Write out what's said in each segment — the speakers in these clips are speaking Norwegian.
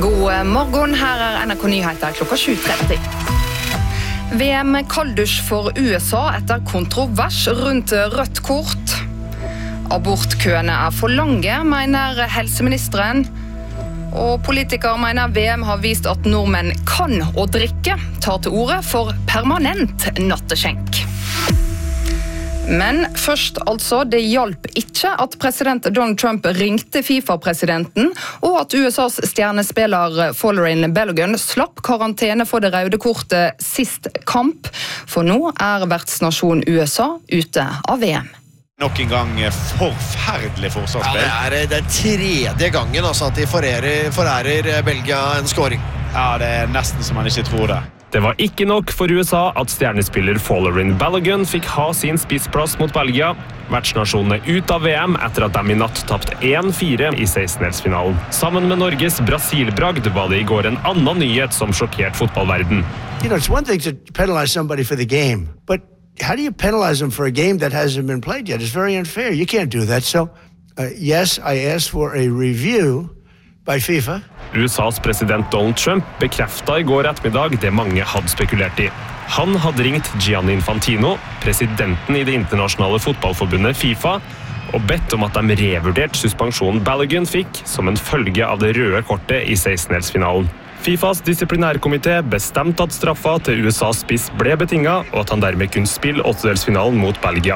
God morgen, her NRK Nyheter klokka 7:30. VM-kalddusj for USA etter kontrovers rundt rødt kort. Abortkøene for lange, mener helseministeren. Og politikere mener VM har vist at nordmenn kan å drikke, tar til orde for permanent natteskjenk. Men først altså, det hjalp ikke at president Donald Trump ringte FIFA-presidenten, og at USAs stjernespiller Folarin Balogun slapp karantene for det røde kortet sist kamp, for nå vertsnasjon USA ute av VM. Nok en gang forferdelig forsvarsspill. Ja, det den tredje gangen altså, at de forærer Belgia en scoring. Ja, det nesten som man ikke tror det. Det var ikke nok for USA at stjernespiller Folarin Balogun fikk ha sin spissplass mot Belgia. Vertsnasjonene ut av VM etter at de I natt tapte 1-4 I 16-delsfinalen. Sammen med Norges Brasil-bragd var det I går en annen nyhet som sjokkerte fotballverden. You know, it's one thing to penalize somebody for the game, but how do you penalize them for a game that hasn't been played yet? It's very unfair. You can't do that. So, yes, I asked for a review by FIFA. USAs president Donald Trump bekreftet I går ettermiddag det mange hadde spekulert I. Han hadde ringt Gianni Infantino, presidenten I det internasjonale fotballforbundet FIFA, og bedt om at de revurderte suspensjonen Balogun fikk som en følge av det røde kortet I 16-delsfinalen. FIFAs disiplinærkomité bestemte at straffa til USAs spiss ble betinget, og at han dermed kunne spille åttedelsfinalen mot Belgia.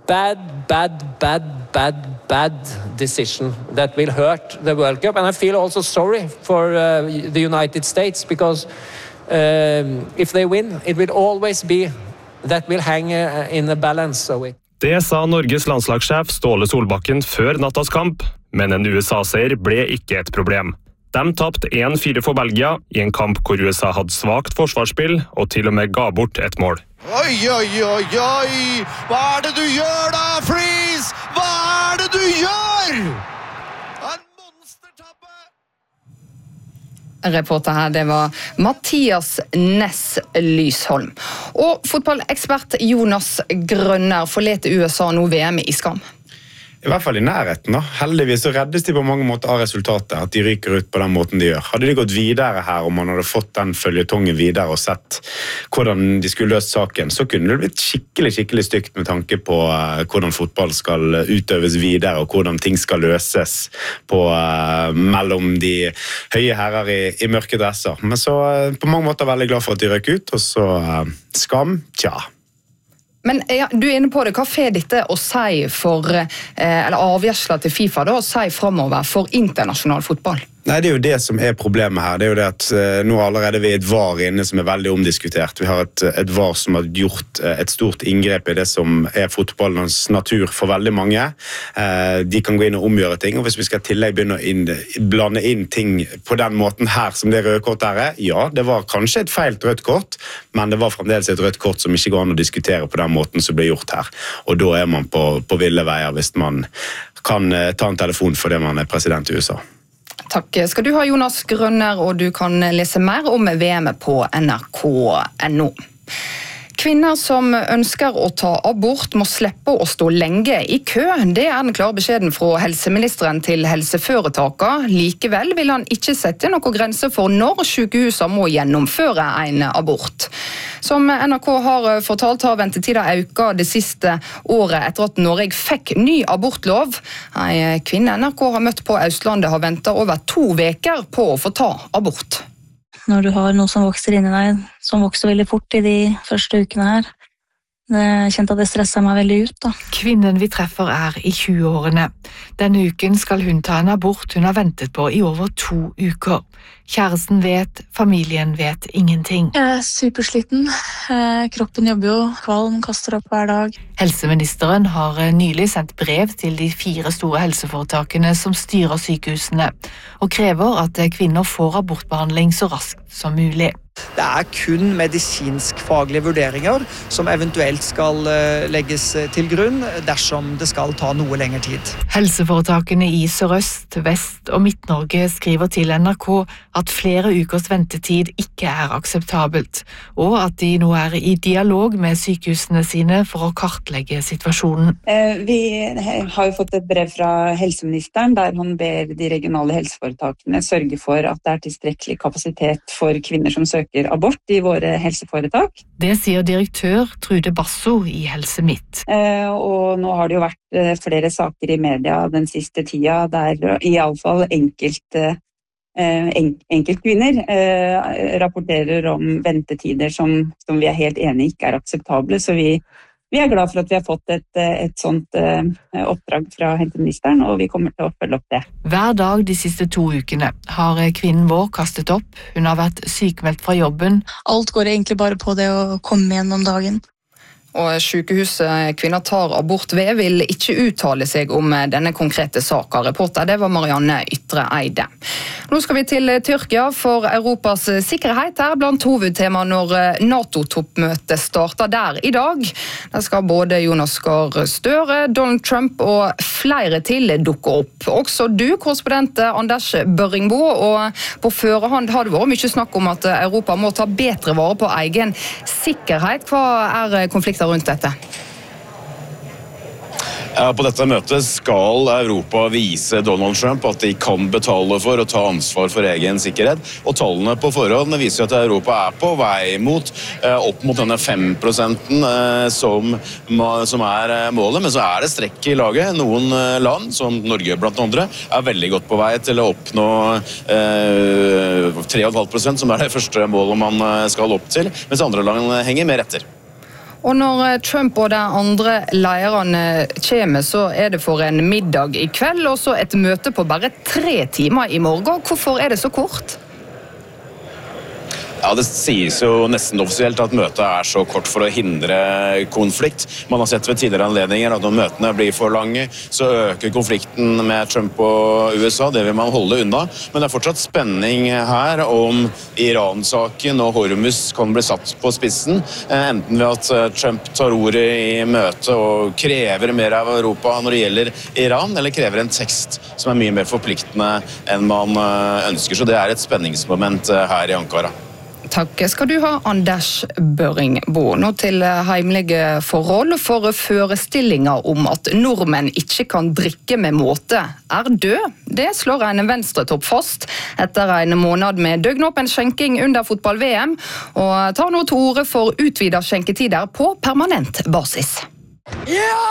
Bad decision that will hurt the World Cup, and I feel also sorry for the United States because if they win, it will always be that will hang in the balance. So Det sa Norges landslagssjef Ståle Solbakken før nattas kamp, men en USA-seier ble ikke et problem. De tapte 1-4 for Belgia I en kamp hvor USA hadde svagt forsvarsspill og til og med ga bort et mål. Oi! Hva det du gjør da, Freeze? Hva det du gjør? En monstertabbe! Reporter her, det var Mathias Næss Lysholm. Og fotballekspert Jonas Grønner forlete USA nå VM I skam. I hvert fall I nærheten da. Heldigvis så reddes de på mange måter av resultatet, at de ryker ut på den måten de gjør. Hadde de gått videre her, og man hadde fått den føljetongen videre og sett hvordan de skulle løst saken, så kunne det blitt skikkelig stygt med tanke på hvordan fotball skal utøves videre, og hvordan ting skal løses på, mellom de høye herrer I mørke dresser. Men så på mange måter veldig glad for at de røk ut, og så skam, tja. Men ja, du inne på det, hva får dette å si for, eller avgjørsler til FIFA da, å si fremover for internasjonal fotball? Nei, det jo det som problemet her. Det jo det at nå allerede vi et VAR inne som veldig omdiskutert. Vi har et VAR som har gjort et stort inngrep I det som fotballens natur for veldig mange. De kan gå inn og omgjøre ting, og hvis vi skal tillegg begynne å blande inn ting på den måten her som det røde kort her ja, det var kanskje et feilt rødt kort, men det var fremdeles et rødt kort som ikke går an å diskutere på den måten som ble gjort her. Og da man på ville veier hvis man kan ta en telefon fordi man president I USA. Takk skal du ha, Jonas Grønner, og du kan lese mer om VM på nrk.no. Kvinner som ønsker å ta abort må slippe å stå lenge I kø. Det den klare beskjeden fra helseministeren til helseforetaka. Likevel vil han ikke sette noen grenser for når sykehusene må gjennomføre en abort. Som NRK har fortalt har ventetida økt det siste året etter at Norge fikk ny abortlov. En kvinne NRK har møtt på Østlandet har ventet over 2 uker på å få ta abort. Når du har noe som vokser inn I deg, som vokser veldig fort I de første ukene her. Jeg kjente at det stresset meg veldig ut da. Kvinnen vi treffer I 20-årene. Denne uken skal hun ta en abort hun har ventet på I over 2 uker. Kjæresten vet, familien vet ingenting. Jeg supersliten. Kroppen jobber jo, kvalm, kaster opp hver dag. Helseministeren har nylig sendt brev til de 4 store helseforetakene som styrer sykehusene, og krever at kvinner får abortbehandling så raskt som mulig. Det kun medisinsk-faglige vurderinger som eventuelt skal legges til grunn dersom det skal ta noe lengre tid. Helseforetakene i Sør-Øst, Vest og Midt-Norge skriver til NRK at flere ukers ventetid ikke akseptabelt, og at de nå i dialog med sykehusene sine for å kartlegge situasjonen. Vi har jo fått et brev fra helseministeren der han ber de regionale helseforetakene sørge for at det tilstrekkelig kapasitet for kvinner som søker abort i våre helseforetak. Det sier direktør Trude Basso i Helse Midt. Og nå har det jo vært flere saker i media den siste tida der i alle fall enkeltkvinner rapporterer om ventetider som vi helt enige ikke akseptable, så vi glad for at vi har fått et sånt oppdrag fra helseministeren, og vi kommer til å følge opp det. Hver dag de siste 2 ukene har kvinnen vår kastet opp. Hun har vært sykmeldt fra jobben. Alt går egentlig bare på det å komme gjennom dagen. Og sykehuset kvinner tar abort ved vil ikke uttale seg om denne konkrete saken. Reporter, det var Marianne Ytre Eide. Nå skal vi til Tyrkia, for Europas sikkerhet blant hovedtema når NATO-toppmøtet starter der i dag. Der skal både Jonas Gahr Støre, Donald Trump og flere til dukke opp. Også du, korrespondent Anders Børringbo, og på førehånd har det vært mye snakk om at Europa må ta bedre vare på egen sikkerhet. Hva konflikten rundt dette? På dette møtet skal Europa vise Donald Trump at de kan betale for og ta ansvar for egen sikkerhet. Og tallene på forhånd viser at Europa på vei opp mot denne 5% som målet. Men så det strekk i laget. Noen land, som Norge blant andre, veldig godt på vei til å oppnå 3,5%, som det første målet man skal opp til, mens andre land henger mer etter. Og når Trump og de andre lederne kommer, så det for en middag i kveld, og så et møte på bare 3 timer i morgen. Hvorfor det så kort? Ja, det sies jo nesten offisielt at møtet så kort for å hindre konflikt. Man har sett ved tidligere anledninger at når møtene blir for lange, så øker konflikten med Trump og USA. Det vil man holde unna. Men det fortsatt spenning her om Iran-saken, og Hormuz kan bli satt på spissen. Enten ved at Trump tar ordet i møtet og krever mer av Europa når det gjelder Iran, eller krever en tekst som mye mer forpliktende enn man ønsker. Så det et spenningsmoment her i Ankara. Takk skal du ha, Anders Børringbo. Nå til heimlige forhold, for forestillinger om at nordmenn ikke kan drikke med måte død. Det slår en venstretopp fast etter en måned med døgnåpen skjenking under fotball-VM, og tar nå til orde for utvidet skjenketider på permanent basis. Ja!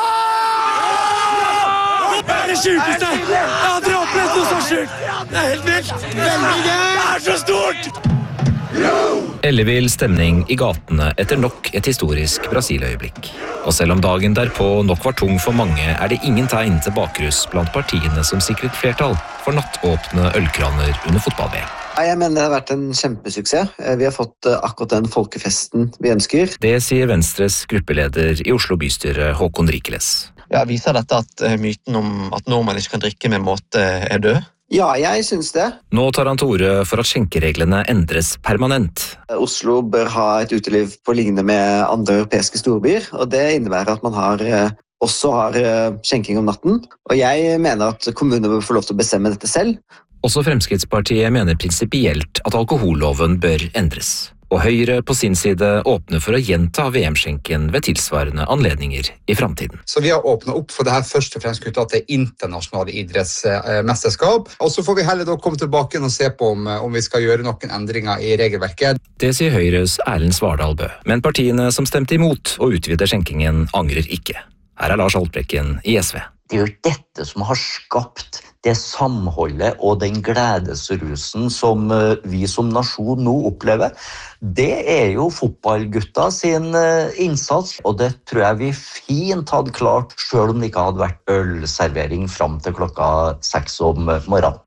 Det det sjukeste! Jeg har aldri opplevd noe så sjukt! Det helt vilt! Veldig gøy! Det så stort! Ellevill stemning i gatene etter nok et historisk Brasil-øyeblikk. Og selv om dagen derpå nok var tung for mange, det ingen tegn til bakrus blant partiene som sikret flertall for nattåpne ølkraner under fotball-VM. Jeg mener det har vært en kjempesuksess. Vi har fått akkurat den folkefesten vi ønsker. Det sier Venstres gruppeleder i Oslo bystyre, Håkon Rikeles. Ja, viser dette at myten om at nordmenn ikke kan drikke med måte død? Ja, jeg synes det. Nå tar han til orde for at skjenkereglene endres permanent. Oslo bør ha et uteliv på lignende med andre europeiske storbyer, og det innebærer at man også har skjenking om natten. Og jeg mener at kommunene bør få lov til å bestemme dette selv. Også Fremskrittspartiet mener prinsipielt at alkoholloven bør endres. Og Høyre på sin side åpner for å gjenta VM-skjenken ved tilsvarende anledninger i fremtiden. Så vi har åpnet opp for det her først og fremst knyttet til internasjonale idrettsmesterskap. Og så får vi heller da komme tilbake og se på om vi skal gjøre noen endringer i regelverket. Det sier Høyres Erlend Svardal Bø. Men partiene som stemte imot å utvide skjenkingen angrer ikke. Her Lars Haltbrekken i SV. Det jo dette som har skapt det samholdet og den gledesrusen som vi som nasjon nå opplever. Det jo fotballgutta sin innsats, og det tror jeg vi fint hadde klart, selv om det ikke hadde vært ølservering frem til klokka 6 om morgenen.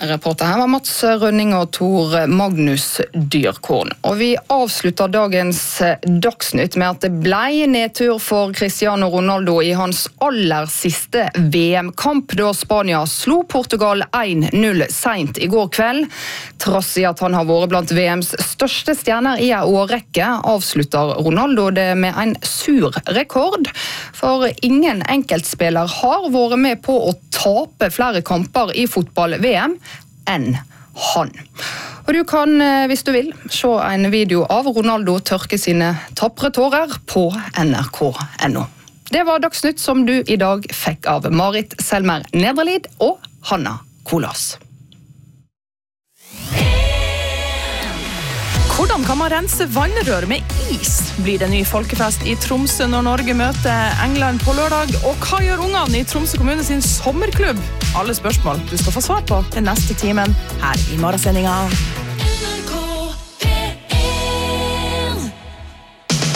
Reporter her var Mats Rønning og Tor Magnus Dyrkorn. Og vi avslutter dagens Dagsnytt med at det ble nedtur for Cristiano Ronaldo i hans aller siste VM-kamp, da Spania slo Portugal 1-0 sent i går kveld. Trass i at han har vært blant VMs største stjerner i en årrekke, avslutter Ronaldo det med en sur rekord. For ingen enkeltspiller har vært med på å tape flere kamper i fotball-VM enn han. Og du kan, hvis du vil, se en video av Ronaldo tørke sine tapre tårer på nrk.no. Det var Dagsnytt som du i dag fikk av Marit Selmer Nedrelid og Hanna Kolas. Hvordan kan man rense vannrør med is? Blir det ny folkefest i Tromsø når Norge møter England på lørdag? Og hva gjør ungene i Tromsø kommune sin sommerklubb? Alle spørsmål du skal få svar på den neste timen her i morgensendingen.